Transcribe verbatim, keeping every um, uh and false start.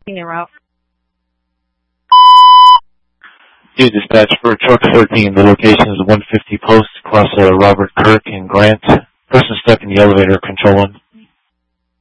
En route. You dispatch for truck thirteen. The location is one fifty Post, across uh, Robert Kirk and Grant. Person stuck in the elevator, control one.